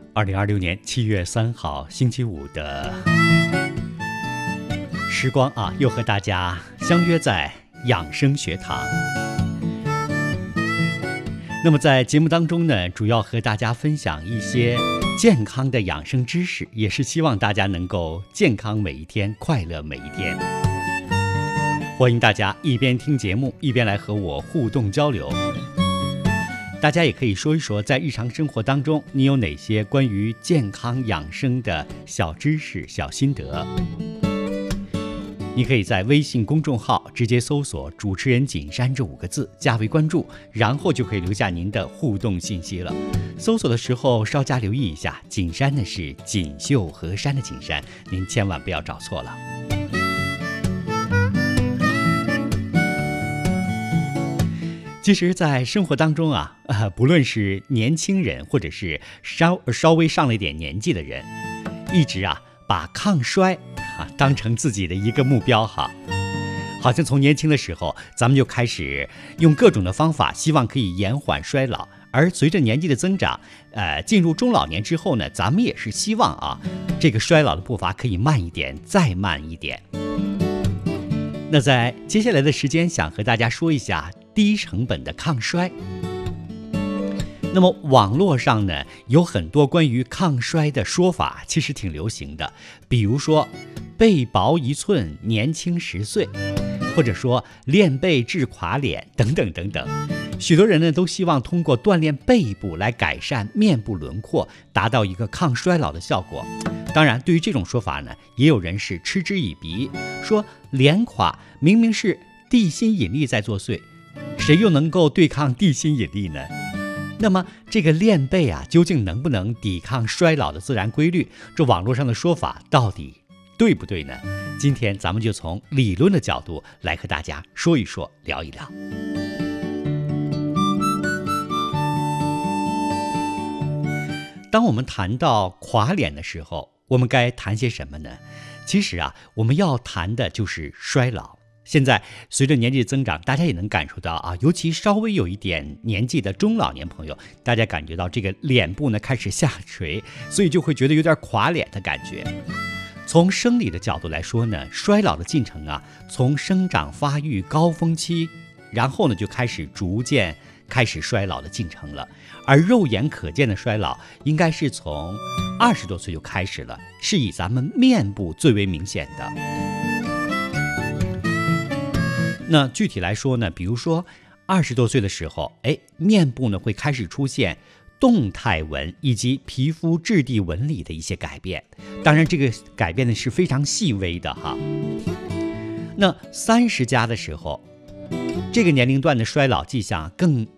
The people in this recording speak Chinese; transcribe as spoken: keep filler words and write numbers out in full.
二零二六年七月三号星期五的时光啊，又和大家相约在养生学堂。那么在节目当中呢，主要和大家分享一些健康的养生知识，也是希望大家能够健康每一天，快乐每一天。欢迎大家一边听节目，一边来和我互动交流。大家也可以说一说，在日常生活当中，你有哪些关于健康养生的小知识、小心得？你可以在微信公众号直接搜索主持人锦山这五个字，加为关注，然后就可以留下您的互动信息了。搜索的时候稍加留意一下，锦山呢是锦绣河山的锦山，您千万不要找错了。其实在生活当中啊，呃，不论是年轻人或者是稍稍微上了一点年纪的人，一直啊把抗衰啊当成自己的一个目标哈。好像从年轻的时候，咱们就开始用各种的方法，希望可以延缓衰老。而随着年纪的增长，呃，进入中老年之后呢，咱们也是希望啊，这个衰老的步伐可以慢一点，再慢一点。那在接下来的时间，想和大家说一下低成本的抗衰。那么网络上呢，有很多关于抗衰的说法，其实挺流行的。比如说背薄一寸，年轻十岁，或者说练背治垮脸等等等等。许多人呢都希望通过锻炼背部来改善面部轮廓，达到一个抗衰老的效果。当然，对于这种说法呢，也有人是嗤之以鼻，说脸垮明明是地心引力在作祟，谁又能够对抗地心引力呢？那么这个练背啊，究竟能不能抵抗衰老的自然规律？这网络上的说法到底对不对呢？今天咱们就从理论的角度来和大家说一说，聊一聊。当我们谈到垮脸的时候，我们该谈些什么呢？其实啊，我们要谈的就是衰老。现在随着年纪增长，大家也能感受到啊，尤其稍微有一点年纪的中老年朋友，大家感觉到这个脸部呢开始下垂，所以就会觉得有点垮脸的感觉。从生理的角度来说呢，衰老的进程啊，从生长发育高峰期，然后呢就开始逐渐开始衰老的进程了。而肉眼可见的衰老，应该是从二十多岁就开始了，是以咱们面部最为明显的。那具体来说呢，比如说二十多岁的时候，哎，面部呢会开始出现动态纹以及皮肤质地纹理的一些改变。当然，这个改变呢是非常细微的哈。那三十加的时候，这个年龄段的衰老迹象更